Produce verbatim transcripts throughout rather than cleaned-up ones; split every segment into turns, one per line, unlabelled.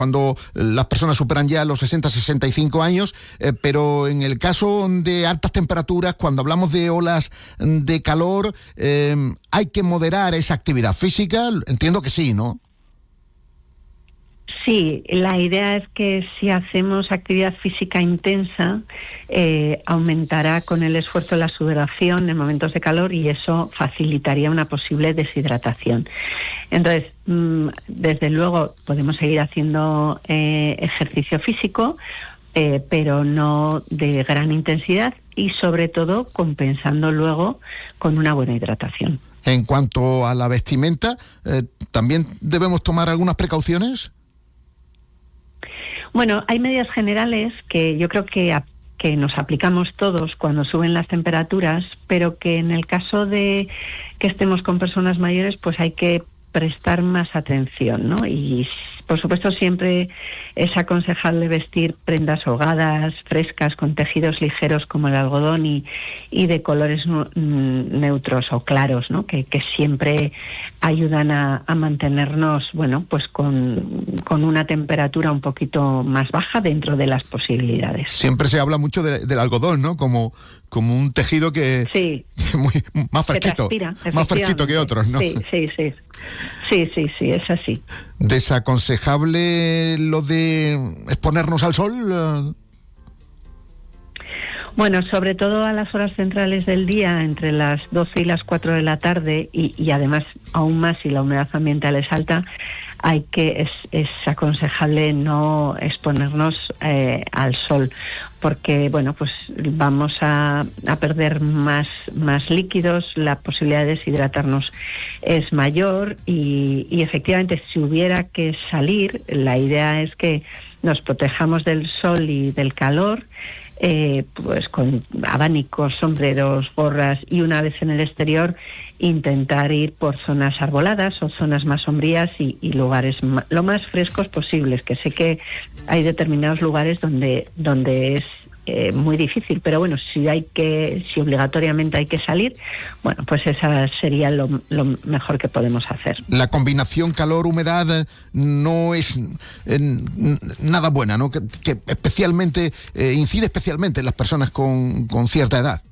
cuando las personas superan ya los sesenta, sesenta y cinco años, eh, pero en el caso de altas temperaturas, cuando hablamos de olas de calor, eh, ¿hay que moderar esa actividad física? Entiendo que sí, ¿no?
Sí, la idea es que si hacemos actividad física intensa, eh, aumentará con el esfuerzo la sudoración en momentos de calor y eso facilitaría una posible deshidratación. Entonces, mmm, desde luego podemos seguir haciendo eh, ejercicio físico, eh, pero no de gran intensidad y sobre todo compensando luego con una buena hidratación.
En cuanto a la vestimenta, eh, ¿también debemos tomar algunas precauciones?
Bueno, hay medidas generales que yo creo que, a, que nos aplicamos todos cuando suben las temperaturas, pero que en el caso de que estemos con personas mayores, pues hay que prestar más atención, ¿no? Y por supuesto siempre es aconsejable vestir prendas holgadas, frescas, con tejidos ligeros como el algodón y, y de colores neutros o claros, ¿no? Que, que siempre ayudan a, a mantenernos, bueno, pues con, con una temperatura un poquito más baja dentro de las posibilidades.
Siempre se habla mucho de, del algodón, ¿no? Como, como un tejido que,
sí,
que muy, más fresquito,
que transpira,
más fresquito que otros, ¿no?
Sí, sí, sí, sí, sí, sí, es así.
¿Desaconsejable lo de exponernos al sol?
Bueno, sobre todo a las horas centrales del día, entre las doce y las cuatro de la tarde, y, y además aún más si la humedad ambiental es alta, hay que es, es aconsejable no exponernos eh, al sol, porque bueno, pues vamos a, a perder más, más líquidos, la posibilidad de deshidratarnos es mayor y, y efectivamente si hubiera que salir, la idea es que nos protejamos del sol y del calor, Eh, pues con abanicos, sombreros, gorras y una vez en el exterior intentar ir por zonas arboladas o zonas más sombrías y, y lugares ma- lo más frescos posibles, que sé que hay determinados lugares donde donde es eh, muy difícil, pero bueno, si hay que si obligatoriamente hay que salir, bueno, pues esa sería lo, lo mejor que podemos hacer.
La combinación calor-humedad no es eh, nada buena, ¿no? Que, que especialmente eh, incide especialmente en las personas con, con cierta edad.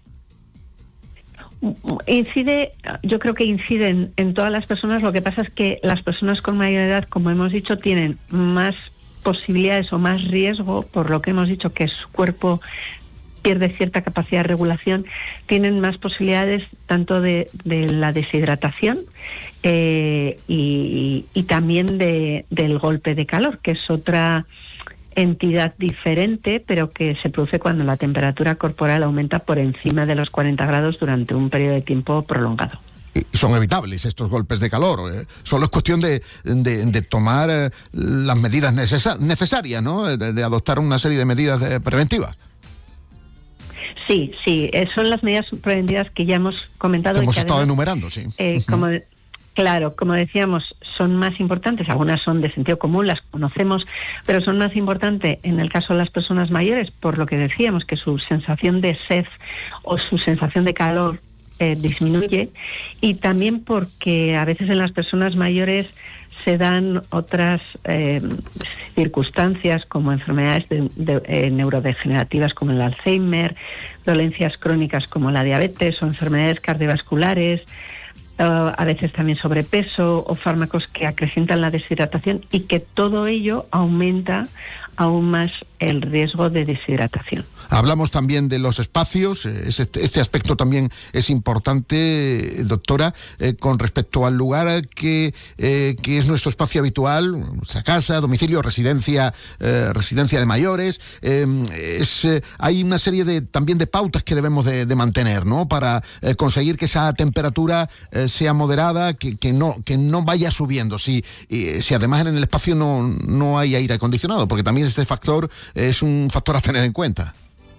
Incide, yo creo que incide en, en todas las personas. Lo que pasa es que las personas con mayor edad, como hemos dicho, tienen más posibilidades o más riesgo, por lo que hemos dicho que su cuerpo pierde cierta capacidad de regulación, tienen más posibilidades tanto de, de la deshidratación eh, y, y también de, del golpe de calor, que es otra entidad diferente, pero que se produce cuando la temperatura corporal aumenta por encima de los cuarenta grados durante un periodo de tiempo prolongado.
Son evitables estos golpes de calor, eh. Solo es cuestión de, de, de tomar eh, las medidas necesa- necesarias, ¿no? De, de adoptar una serie de medidas de, preventivas.
Sí, sí, eh, son las medidas preventivas que ya hemos comentado.
Hemos
y que
estado
además,
enumerando, sí.
Eh,
uh-huh.
como Claro, como decíamos, son más importantes, algunas son de sentido común, las conocemos, pero son más importantes en el caso de las personas mayores, por lo que decíamos, que su sensación de sed o su sensación de calor eh, disminuye, y también porque a veces en las personas mayores se dan otras eh, circunstancias como enfermedades de, de, eh, neurodegenerativas como el Alzheimer, dolencias crónicas como la diabetes o enfermedades cardiovasculares, Uh, a veces también sobrepeso o fármacos que acrecentan la deshidratación, y que todo ello aumenta aún más el riesgo de deshidratación.
Hablamos también de los espacios, este, este aspecto también es importante, doctora, eh, con respecto al lugar que, eh, que es nuestro espacio habitual, nuestra casa, domicilio, residencia, eh, residencia de mayores. Eh, es, eh, hay una serie de también de pautas que debemos de, de mantener, ¿no? Para eh, conseguir que esa temperatura eh, sea moderada, que, que no que no vaya subiendo. Si, eh, si además en el espacio no, no hay aire acondicionado, porque también este factor es un factor a tener en cuenta.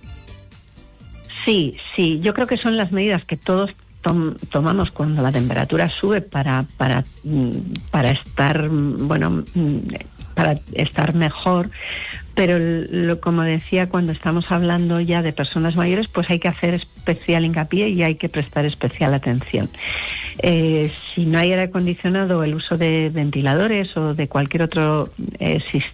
Sí, sí, yo creo que son las medidas que todos tom- tomamos cuando la temperatura sube para para para estar bueno para estar mejor, pero lo, como decía, cuando estamos hablando ya de personas mayores, pues hay que hacer especial hincapié y hay que prestar especial atención. Eh, si no hay aire acondicionado, el uso de ventiladores o de cualquier otro eh, sistema